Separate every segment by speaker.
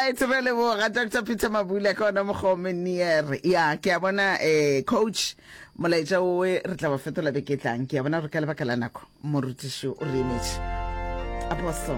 Speaker 1: right, re le boga Dr. Peter Mabula ka ona mogomeniere. Ya ke a bona coach molaetsa o re tla ba fetola beketlang ke a bona re ka le bakala nako morutiši o re image apostle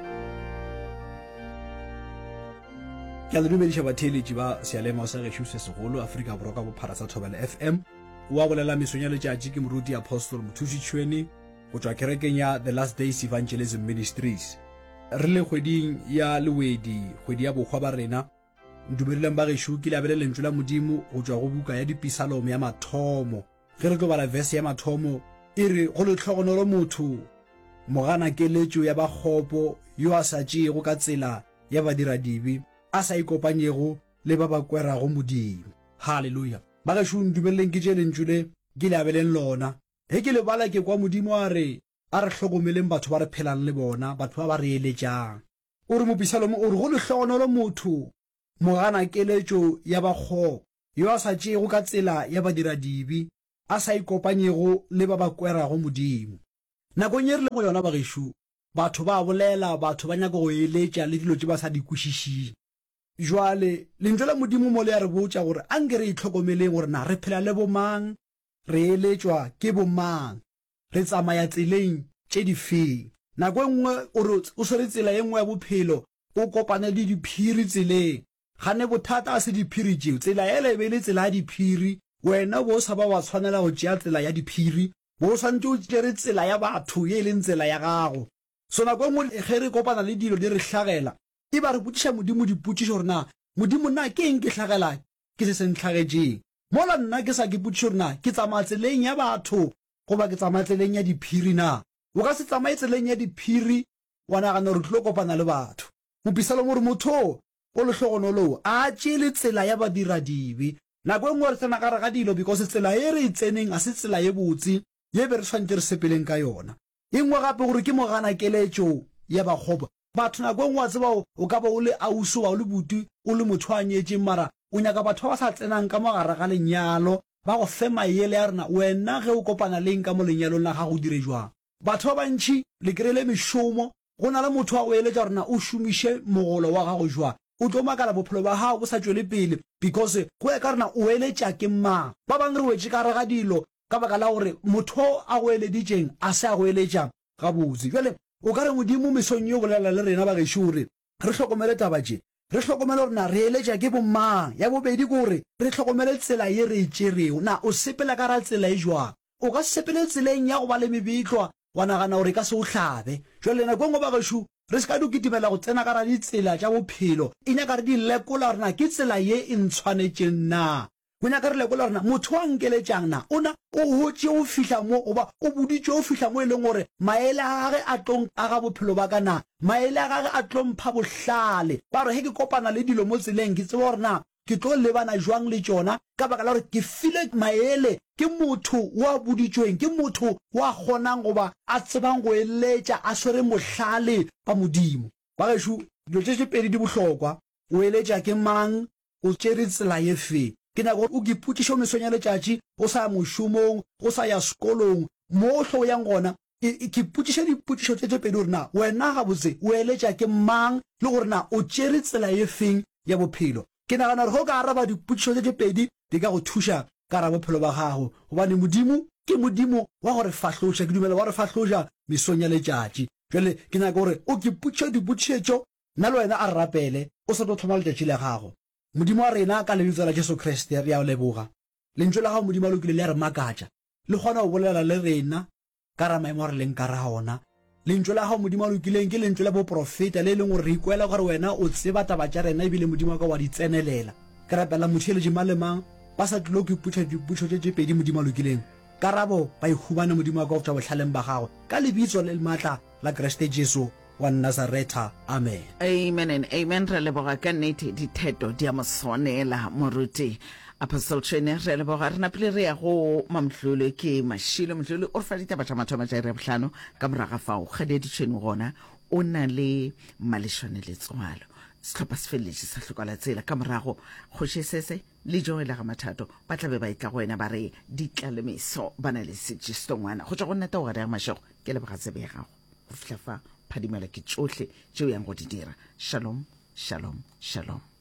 Speaker 2: ke a dumedisha batheletši ba sealema sa gešo se segolo Afrika Borwa ka bophara sa Thobela FM wa bolela mesonya letšatši ke moruti apostle Mothušitšhweni go tšwa kerekeng ya The Last Days Evangelism Ministries. Re le kgweding ya lewedi kgwedi ya bokgwa ba rena ndumeleleng ba gešo ke labele lentswe la modimo go tšwa go buka ya dipisalome ya mathomo ge re tlo bala verse ya mathomo e re go le tlhogonolo motho mogana keletšo ya bakgopo yo a sa tšeego ka tsela ya badiradibi a sa ikopanyego le ba ba kwerago modimo. Haleluya. Ba gešo ndumeleleng ke tše lentswe le ke labeleng lona he ke le bala ke kwa modimo a re hlokomeleng batho ba re phelang le bona batho ba re eletšang o re mopisalomo o re go le tlhogonolo motho mogana keletšo ya bakgopo yo a sa tšeego ka tsela ya badiradibi a sa ikopanyego le ba ba kwerago modimo. Nakong ye re le go yona ba gešo batho ba bolela batho ba nyaka go eletša le dilo tše ba sa di kwešišing jwale lentswe la modimo mo le a re botša gore a nke re itlhokomeleng gore na re phela le bomang re eletšwa ke bomang re tsamaya tseleng tše di feng. Nako e nngwe o swere tsela ye nngwe ya bophelo o kopane le diphiri tseleng gane bothata a se diphiri tšeo tsela e le be le tsela ya diphiri wena bo sa ba wa tshwanela go tšea tsela ya diphiri bo swantse o tšere tsela ya batho ye e leng tsela ya gago. So nako e nngwe ge re kopana le dilo di re hlagela e ba re botšiša modimo dipotšišo gore na modimo na ke eng ke hlagela ke se se nhlagetšeng mola nna ke sa ke potšišo gore na ke tsamaya tseleng ya batho goba ke tsamaya tseleng ya diphiri na. O ka se tsamaye tseleng ya diphiri wa nagana gore tlo kopana le batho. Mopisalo gore motho o le tlhogonolo a tšele tsela ya badiradibi nako e nngwe re tsena ka re ga dilo because tsela e re e tseneng a se tsela ye botse ye be re tshwantse re sepeleng ka yona. E nngwe gape gore ke mogana keletšo ya bakgopa batho nako e nngwe a tseba o ka ba o le ausi wa o le buti o le motho a nyetšeng mara o nyaka batho ba sa tsenang ka mogare ga lenyalo ba go fe maele ya rena wena ge o kopana leng ka mo lenyalong la ga go dire jwang. Batho ba bantši le kry-ile mešomo go na le motho wa go eletša gorena o šomiše mogolo wa gago jwang o tlo makala bophelo ba gago bo sa tšwele pele because go ya ka rena o eletša ke mang. Ba bangwe re wetše ka re ga dilo ka baka la gore motho a go eleditšeng a se a go eletša gabotse. Jale o ka re modimo mesong yo bolela le rena ba gešo gore re tlhokomele taba tše re tlhokomele gore na re eletša ke bomang. Ya bobedi ke gore re tlhokomele tsela ye re e tšerego na o sepela ka ra tsela e jwang o ka sepele tseleng ya go ba le mebetlwa wa nagana gore ka se o hlabe. Jwale nako ngwe ba gešo re se ka dukitimela go tsena ka ra ditsela tša bophelo e nyaka re di lekola gore na ke tsela ye e ntshwanetšeng na go nyaka re lekola gore na motho wa nkeletšang na ona o hotše o fihla mo goba o boditše o fihla mo e leng gore maele a gage a tlo aga bophelo ba ka na maele a gage a tlo mpha bohlale ba re he ke kopana le dilo mo tseleng ke tseba gore na ke tlo lebana jwang le tšona ka baka la gore ke file maele ke motho wa boditšweng ke motho wa kgonang goba a tsebang go eletša a swere mohlale ba modimo. Ba gešo dilo tše pedi di bohlokwa o eletša ke mang o tšere tsela ye fe. Ke nyaka gore o kipotšiša mesonya letšatši o sa ya mošomong o sa ya sekolong mo hlo yang gona ke potšiša dipotšišo tše pedi gore na wena gabotse o eletša ke mang le gore na o tšere tsela ye feng ya bophelo. Ke nagana gore go ka araba dipotšišo tše pedi di ka go thuša ka ra bophelo ba gago gobane modimo ke modimo wa gore fahloša ke dumela wa re fahloša mesonya letšatši. Jale ke nyaka gore o kipotšiša dipotšišetšo nna le wena a re rapele o sa tlo thoma letšatši le gago. Modimo wa rena ka lebitso la Jesu Kriste re a o leboga lentswe la gago modimo a lokile le a re makatša le kgona go bolela le rena ka ra maemo a re leng ka ra ona. Lentswe la gago modimo a lokileng ke lentswe la boprofeta le leng gore re ikwela gore wena o tseba taba tša rena ebile modimo wa ka wa di tsenelela. Ke rapela motheeletši mang le mang ba sa tlile go ipotša dipotšo tše pedi modimo a lokileng karabo ba ihumane modimo wa ka go tšwa bohlaleng ba gago ka lebitso le maatla la Kriste Jesu wa Nazareta. Amen.
Speaker 1: Amen and amen. Re leboga ka nnete ditheto di a mo swanela moruti apostle Tshweni re leboga re napile re ya go mamhlolo ke mashilo mhlolo o fa ditaba tša mathoma tša re bohlano ka moraga fao ga di Tshweni gona o na le malešwane le tswalo sehlopha se feletše sa hlokala tsela ka morago kgoši sese le Joel ga mathato ba tla be ba itla go wena ba re ditlalemeso ba na le sejistongwana go tšwa go nneta o gare ya mašego ke leboga tsebe ya gago go fihla fa phadimela ke tšohle tšeo yang go di dira. Shalom. shalom shalom.